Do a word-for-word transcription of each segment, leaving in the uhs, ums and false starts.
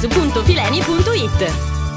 su punto fileni punto it.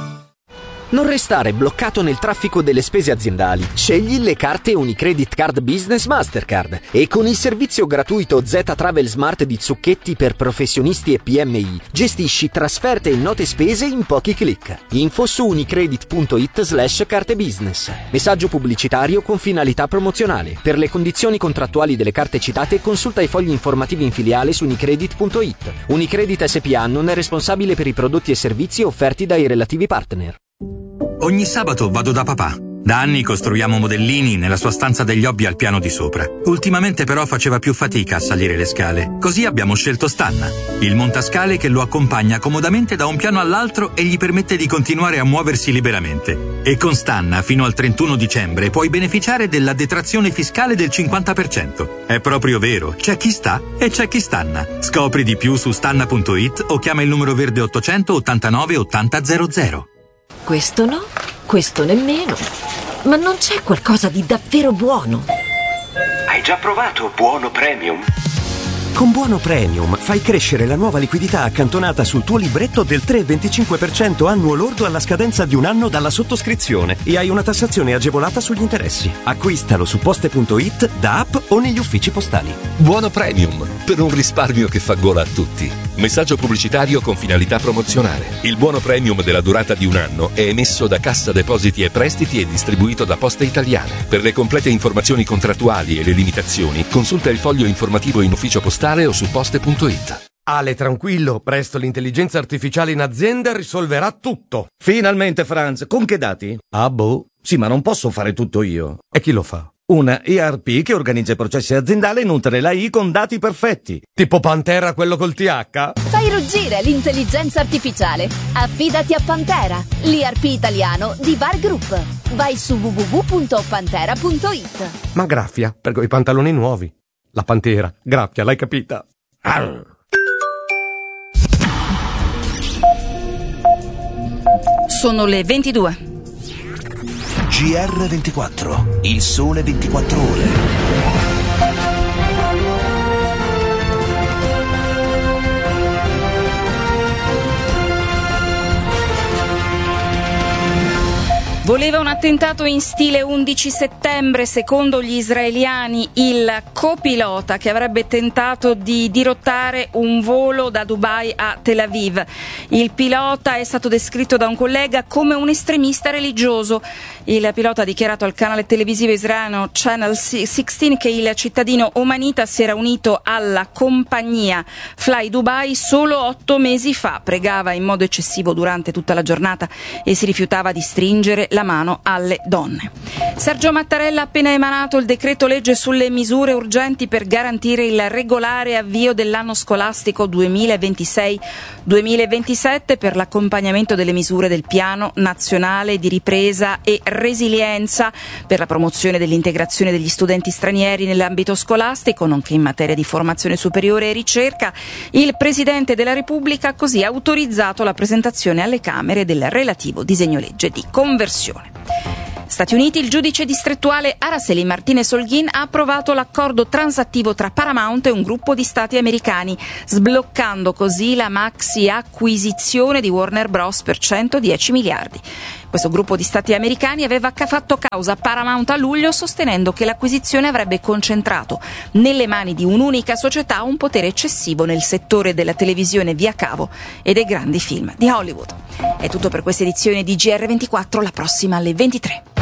Non restare bloccato nel traffico delle spese aziendali. Scegli le carte Unicredit Card Business Mastercard e con il servizio gratuito Z Travel Smart di Zucchetti per professionisti e P M I gestisci trasferte e note spese in pochi clic. Info su unicredit punto it slash carte business. Messaggio pubblicitario con finalità promozionale. Per le condizioni contrattuali delle carte citate consulta i fogli informativi in filiale su unicredit punto it. Unicredit S P A non è responsabile per i prodotti e servizi offerti dai relativi partner. Ogni sabato vado da papà. Da anni costruiamo modellini nella sua stanza degli hobby al piano di sopra. Ultimamente però faceva più fatica a salire le scale. Così abbiamo scelto Stanna, il montascale che lo accompagna comodamente da un piano all'altro e gli permette di continuare a muoversi liberamente. E con Stanna, fino al trentuno dicembre, puoi beneficiare della detrazione fiscale del cinquanta per cento. È proprio vero, c'è chi sta e c'è chi stanna. Scopri di più su stanna punto it o chiama il numero verde ottocento ottantanove ottanta zero zero. Questo no, questo nemmeno. Ma non c'è qualcosa di davvero buono? Hai già provato Buono Premium? Con Buono Premium fai crescere la nuova liquidità accantonata sul tuo libretto del tre virgola venticinque per cento annuo lordo alla scadenza di un anno dalla sottoscrizione e hai una tassazione agevolata sugli interessi. Acquistalo su poste punto it, da app o negli uffici postali. Buono Premium, per un risparmio che fa gola a tutti. Messaggio pubblicitario con finalità promozionale. Il buono premium della durata di un anno è emesso da Cassa Depositi e Prestiti e distribuito da Poste Italiane. Per le complete informazioni contrattuali e le limitazioni, consulta il foglio informativo in ufficio postale o su poste punto it. Ale, tranquillo, presto l'intelligenza artificiale in azienda risolverà tutto. Finalmente, Franz, con che dati? Ah, boh. Sì, ma non posso fare tutto io. E chi lo fa? Una E R P che organizza i processi aziendali e nutre la I con dati perfetti. Tipo Pantera, quello col T H? Fai ruggire l'intelligenza artificiale. Affidati a Pantera, l'E R P italiano di Var Group. Vai su w w w punto pantera punto it. Ma graffia, per i pantaloni nuovi. La Pantera, graffia, l'hai capita? Arr. Sono le ventidue. G R ventiquattro, il sole ventiquattro ore. Voleva un attentato in stile undici settembre, secondo gli israeliani, il copilota che avrebbe tentato di dirottare un volo da Dubai a Tel Aviv. Il pilota è stato descritto da un collega come un estremista religioso. Il pilota ha dichiarato al canale televisivo israeliano Channel dodici che il cittadino omanita si era unito alla compagnia Fly Dubai solo otto mesi fa, pregava in modo eccessivo durante tutta la giornata e si rifiutava di stringere la mano alle donne. Sergio Mattarella ha appena emanato il decreto legge sulle misure urgenti per garantire il regolare avvio dell'anno scolastico duemilaventisei duemilaventisette per l'accompagnamento delle misure del Piano Nazionale di Ripresa e Resilienza per la promozione dell'integrazione degli studenti stranieri nell'ambito scolastico, nonché in materia di formazione superiore e ricerca. Il Presidente della Repubblica ha così autorizzato la presentazione alle Camere del relativo disegno legge di conversione. Stati Uniti, il giudice distrettuale Araceli Martinez Holguin ha approvato l'accordo transattivo tra Paramount e un gruppo di stati americani, sbloccando così la maxi acquisizione di Warner Bros. Per centodieci miliardi. Questo gruppo di stati americani aveva fatto causa a Paramount a luglio, sostenendo che l'acquisizione avrebbe concentrato nelle mani di un'unica società un potere eccessivo nel settore della televisione via cavo e dei grandi film di Hollywood. È tutto per questa edizione di G R ventiquattro, la prossima alle ventitré.